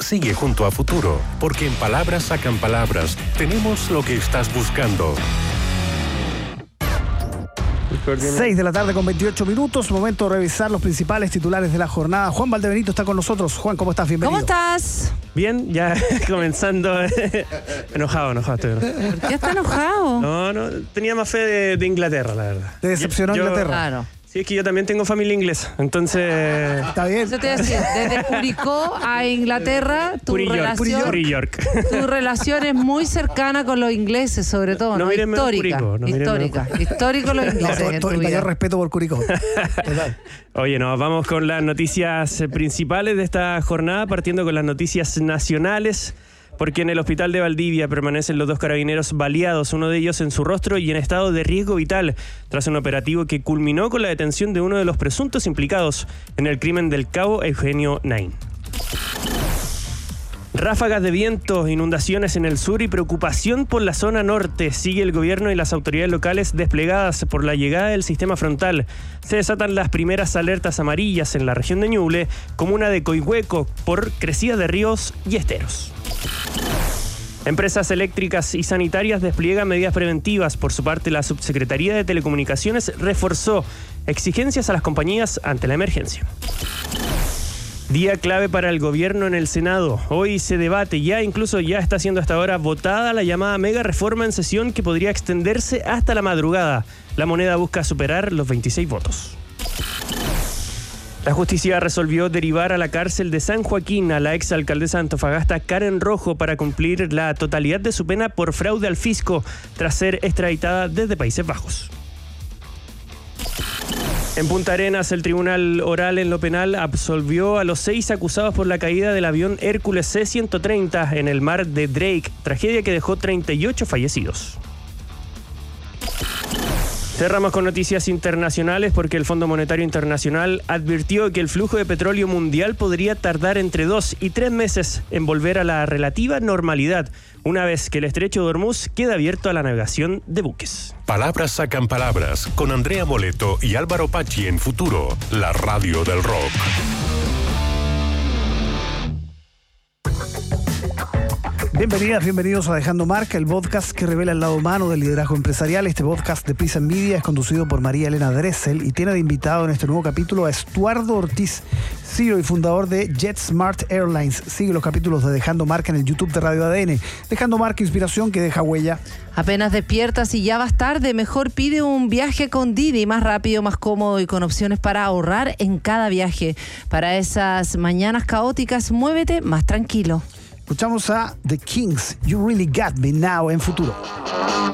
sigue junto a Futuro, porque en Palabras Sacan Palabras tenemos lo que estás buscando. 6 de la tarde con 28 minutos, momento de revisar los principales titulares de la jornada. Juan Valdebenito está con nosotros. Juan, ¿cómo estás? Bienvenido. ¿Cómo estás? Bien, ya comenzando. Enojado estoy. ¿Por qué está enojado? No, tenía más fe de Inglaterra, la verdad. ¿Te decepcionó Inglaterra? Claro. Sí, es que yo también tengo familia inglesa, entonces... Está bien. Eso te iba a decir, desde Curicó a Inglaterra, tu relación es muy cercana con los ingleses, sobre todo, ¿no? Histórica. Histórico los ingleses. El mayor respeto por Curicó. Oye, nos vamos con las noticias principales de esta jornada, partiendo con las noticias nacionales. Porque en el hospital de Valdivia permanecen los 2 carabineros baleados, uno de ellos en su rostro y en estado de riesgo vital, tras un operativo que culminó con la detención de uno de los presuntos implicados en el crimen del cabo Eugenio Naín. Ráfagas de viento, inundaciones en el sur y preocupación por la zona norte. Sigue el gobierno y las autoridades locales desplegadas por la llegada del sistema frontal. Se desatan las primeras alertas amarillas en la región de Ñuble, comuna de Coihueco, por crecida de ríos y esteros. Empresas eléctricas y sanitarias despliegan medidas preventivas. Por su parte, la Subsecretaría de Telecomunicaciones reforzó exigencias a las compañías ante la emergencia. Día clave para el gobierno en el Senado. Hoy se debate, incluso ya está siendo hasta ahora votada la llamada mega reforma en sesión que podría extenderse hasta la madrugada. La moneda busca superar los 26 votos. La justicia resolvió derivar a la cárcel de San Joaquín a la exalcaldesa de Antofagasta Karen Rojo para cumplir la totalidad de su pena por fraude al fisco tras ser extraditada desde Países Bajos. En Punta Arenas, el Tribunal Oral en lo Penal absolvió a los 6 acusados por la caída del avión Hércules C-130 en el mar de Drake, tragedia que dejó 38 fallecidos. Cerramos con noticias internacionales porque el Fondo Monetario Internacional advirtió que el flujo de petróleo mundial podría tardar entre 2 y 3 meses en volver a la relativa normalidad, una vez que el estrecho de Hormuz queda abierto a la navegación de buques. Palabras Sacan Palabras con Andrea Moleto y Álvaro Pachi en Futuro, la radio del rock. Bienvenidos a Dejando Marca, el podcast que revela el lado humano del liderazgo empresarial. Este podcast de Prisa Media es conducido por María Elena Dressel y tiene de invitado en este nuevo capítulo a Estuardo Ortiz, CEO y fundador de JetSmart Airlines. Sigue los capítulos de Dejando Marca en el YouTube de Radio ADN. Dejando Marca, inspiración que deja huella. Apenas despiertas y ya vas tarde, mejor pide un viaje con Didi, más rápido, más cómodo y con opciones para ahorrar en cada viaje. Para esas mañanas caóticas, muévete más tranquilo. Escuchamos a The Kings, You Really Got Me Now en Futuro.